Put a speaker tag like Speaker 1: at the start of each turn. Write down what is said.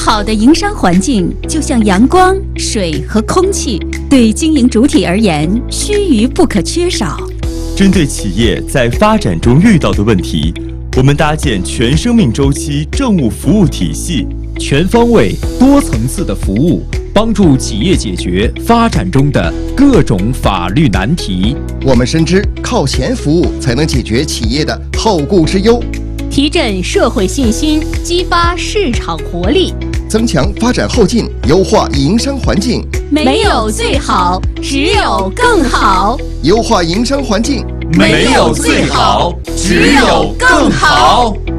Speaker 1: 好的营商环境就像阳光、水和空气，对经营主体而言，须臾不可缺少。
Speaker 2: 针对企业在发展中遇到的问题，我们搭建全生命周期政务服务体系，
Speaker 3: 全方位、多层次的服务，帮助企业解决发展中的各种法律难题。
Speaker 4: 我们深知，靠前服务才能解决企业的后顾之忧，
Speaker 5: 提振社会信心，激发市场活力，
Speaker 4: 增强发展后劲，优化营商环境。
Speaker 5: 没有最好，只有更好。
Speaker 4: 优化营商环境，
Speaker 2: 没有最好，只有更好。